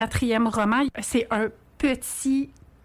4e roman, c'est un petit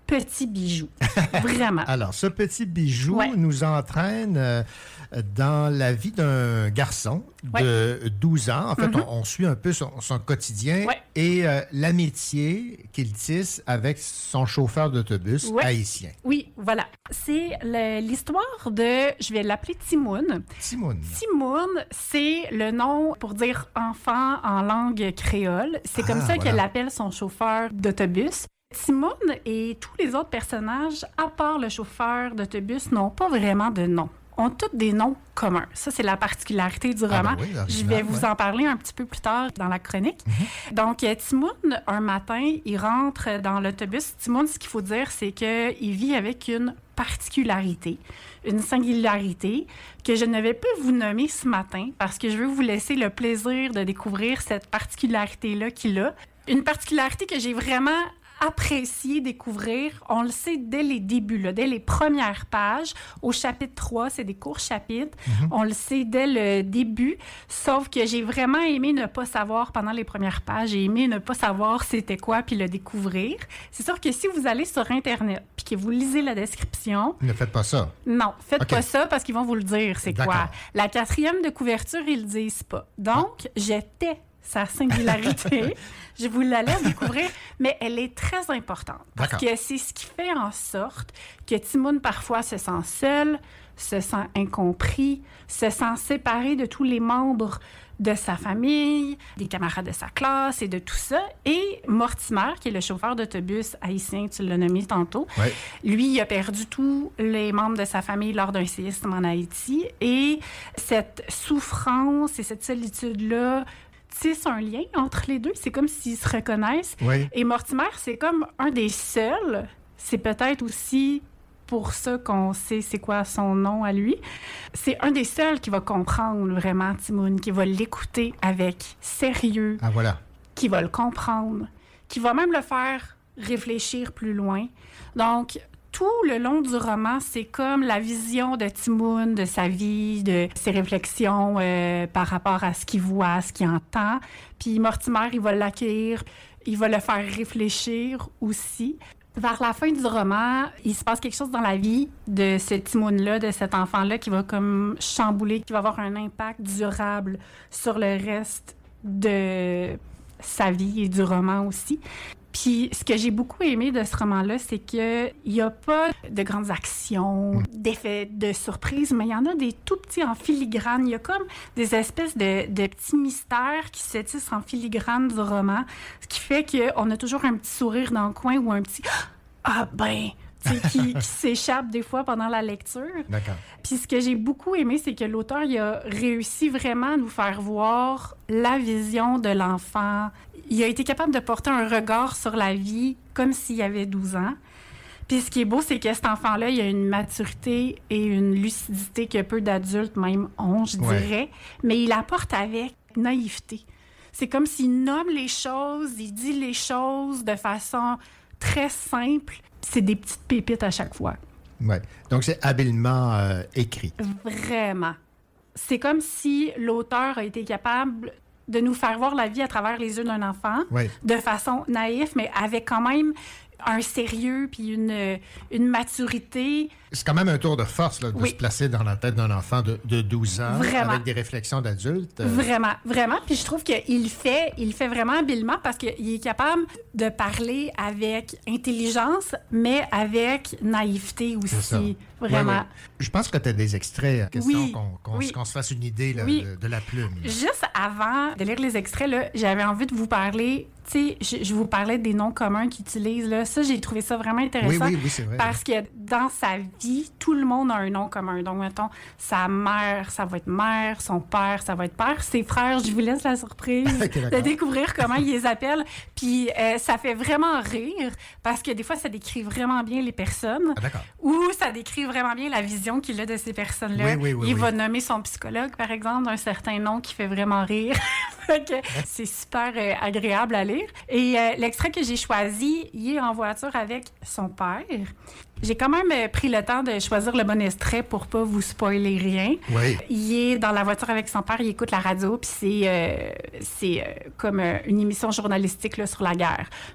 bijou. Vraiment. Alors, ce petit bijou nous entraîne dans la vie d'un garçon de 12 ans. En fait, on suit un peu son quotidien et l'amitié qu'il tisse avec son chauffeur d'autobus haïtien. Oui, voilà. C'est l'histoire de, je vais l'appeler Timoun. Timoun. Timoun, c'est le nom pour dire enfant en langue créole. C'est comme ça qu'elle appelle son chauffeur d'autobus. Timoun et tous les autres personnages, à part le chauffeur d'autobus, n'ont pas vraiment de nom. Ont tous des noms communs. Ça, c'est la particularité du roman. Je vais vous en parler un petit peu plus tard dans la chronique. Donc, Timoun, un matin, il rentre dans l'autobus. Timoun, ce qu'il faut dire, c'est qu'il vit avec une particularité, une singularité que je ne vais pas vous nommer ce matin parce que je veux vous laisser le plaisir de découvrir cette particularité-là qu'il a. Une particularité que j'ai vraiment apprécié découvrir. On le sait dès les débuts, là, dès les premières pages. Au chapitre 3, c'est des courts chapitres. On le sait dès le début, sauf que j'ai vraiment aimé ne pas savoir pendant les premières pages. J'ai aimé ne pas savoir c'était quoi puis le découvrir. C'est sûr que si vous allez sur Internet puis que vous lisez la description... Ne faites pas ça. Non, faites pas ça parce qu'ils vont vous le dire c'est quoi. La 4e de couverture, ils le disent pas. Donc, j'étais sa singularité. Je vous la laisse découvrir, mais elle est très importante. Parce que c'est ce qui fait en sorte que Timoun, parfois, se sent seul, se sent incompris, se sent séparé de tous les membres de sa famille, des camarades de sa classe et de tout ça. Et Mortimer, qui est le chauffeur d'autobus haïtien, tu l'as nommé tantôt, lui, il a perdu tous les membres de sa famille lors d'un séisme en Haïti. Et cette souffrance et cette solitude-là tisse un lien entre les deux. C'est comme s'ils se reconnaissent. Et Mortimer, c'est comme un des seuls. C'est peut-être aussi pour ça qu'on sait c'est quoi son nom à lui. C'est un des seuls qui va comprendre vraiment Timoun, qui va l'écouter avec sérieux, qui va le comprendre, qui va même le faire réfléchir plus loin. Donc, tout le long du roman, c'est comme la vision de Timoun, de sa vie, de ses réflexions par rapport à ce qu'il voit, à ce qu'il entend. Puis Mortimer, il va l'accueillir, il va le faire réfléchir aussi. Vers la fin du roman, il se passe quelque chose dans la vie de ce Timoun-là, de cet enfant-là qui va comme chambouler, qui va avoir un impact durable sur le reste de sa vie et du roman aussi. Puis, ce que j'ai beaucoup aimé de ce roman-là, c'est qu'il n'y a pas de grandes actions, d'effets de surprise, mais il y en a des tout petits en filigrane. Il y a comme des espèces de petits mystères qui se tissent en filigrane du roman, ce qui fait qu'on a toujours un petit sourire dans le coin ou un petit « Ah ben !» qui s'échappe des fois pendant la lecture. Puis ce que j'ai beaucoup aimé, c'est que l'auteur il a réussi vraiment à nous faire voir la vision de l'enfant. Il a été capable de porter un regard sur la vie comme s'il avait 12 ans. Puis ce qui est beau, c'est que cet enfant-là, il a une maturité et une lucidité que peu d'adultes même ont, je dirais. Mais il apporte avec naïveté. C'est comme s'il nomme les choses, il dit les choses de façon très simple. C'est des petites pépites à chaque fois. Donc, c'est habilement écrit. Vraiment. C'est comme si l'auteur a été capable de nous faire voir la vie à travers les yeux d'un enfant, de façon naïve, mais avec quand même un sérieux puis une maturité. C'est quand même un tour de force là, de se placer dans la tête d'un enfant de 12 ans avec des réflexions d'adulte. Vraiment, vraiment. Puis je trouve qu'il fait vraiment habilement parce qu'il est capable de parler avec intelligence, mais avec naïveté aussi. Vraiment. Je pense que tu as des extraits, question qu'on se fasse une idée là, de la plume. Juste avant de lire les extraits, là, j'avais envie de vous parler. Tu sais, je vous parlais des noms communs qu'ils utilisent. Là. Ça, j'ai trouvé ça vraiment intéressant. Oui, c'est vrai. Parce que dans sa vie, tout le monde a un nom commun. Donc, mettons, sa mère, ça va être mère. Son père, ça va être père. Ses frères, je vous laisse la surprise de découvrir comment ils les appellent. Puis, ça fait vraiment rire parce que des fois, ça décrit vraiment bien les personnes. Ou ça décrit vraiment bien la vision qu'il a de ces personnes-là. Il va nommer son psychologue, par exemple, d'un certain nom qui fait vraiment rire. C'est super agréable à lire. Et l'extrait que j'ai choisi, il est en voiture avec son père. J'ai quand même pris le temps de choisir le bon extrait pour pas vous spoiler rien. Oui. Il est dans la voiture avec son père, il écoute la radio, puis c'est comme une émission journalistique là, sur la guerre.